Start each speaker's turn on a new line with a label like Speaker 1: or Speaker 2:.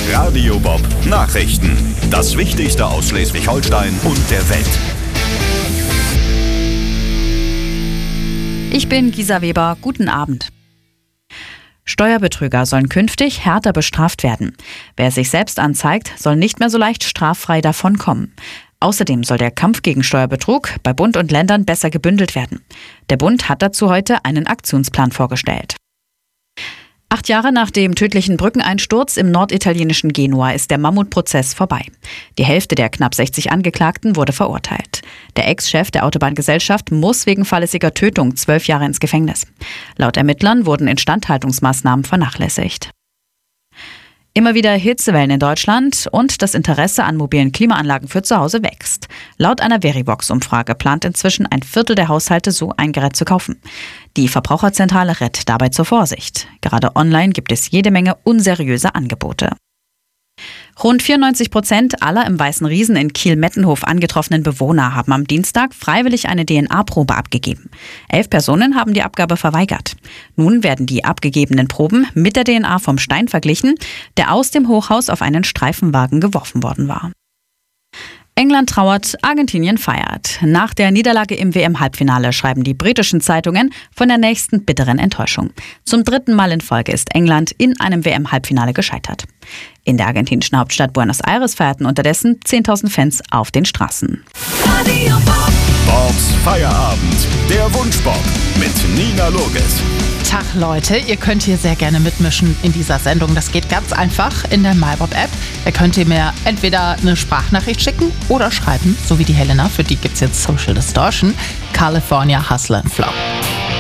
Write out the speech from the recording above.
Speaker 1: Radio Bob Nachrichten. Das Wichtigste aus Schleswig-Holstein und der Welt.
Speaker 2: Ich bin Gisa Weber. Guten Abend. Steuerbetrüger sollen künftig härter bestraft werden. Wer sich selbst anzeigt, soll nicht mehr so leicht straffrei davonkommen. Außerdem soll der Kampf gegen Steuerbetrug bei Bund und Ländern besser gebündelt werden. Der Bund hat dazu heute einen Aktionsplan vorgestellt. 8 Jahre nach dem tödlichen Brückeneinsturz im norditalienischen Genua ist der Mammutprozess vorbei. Die Hälfte der knapp 60 Angeklagten wurde verurteilt. Der Ex-Chef der Autobahngesellschaft muss wegen fahrlässiger Tötung 12 Jahre ins Gefängnis. Laut Ermittlern wurden Instandhaltungsmaßnahmen vernachlässigt. Immer wieder Hitzewellen in Deutschland und das Interesse an mobilen Klimaanlagen für zu Hause wächst. Laut einer Verivox-Umfrage plant inzwischen ein Viertel der Haushalte, so ein Gerät zu kaufen. Die Verbraucherzentrale rät dabei zur Vorsicht. Gerade online gibt es jede Menge unseriöse Angebote. Rund 94% aller im Weißen Riesen in Kiel-Mettenhof angetroffenen Bewohner haben am Dienstag freiwillig eine DNA-Probe abgegeben. 11 Personen haben die Abgabe verweigert. Nun werden die abgegebenen Proben mit der DNA vom Stein verglichen, der aus dem Hochhaus auf einen Streifenwagen geworfen worden war. England trauert, Argentinien feiert. Nach der Niederlage im WM-Halbfinale schreiben die britischen Zeitungen von der nächsten bitteren Enttäuschung. Zum 3. Mal in Folge ist England in einem WM-Halbfinale gescheitert. In der argentinischen Hauptstadt Buenos Aires feierten unterdessen 10.000 Fans auf den Straßen.
Speaker 1: Bobs Feierabend, der Wunschbob mit Nina Loges.
Speaker 3: Tag Leute, ihr könnt hier sehr gerne mitmischen in dieser Sendung. Das geht ganz einfach in der MyBob-App. Da könnt ihr mir entweder eine Sprachnachricht schicken oder schreiben, so wie die Helena, für die gibt's jetzt Social Distortion, California Hustle and Flow.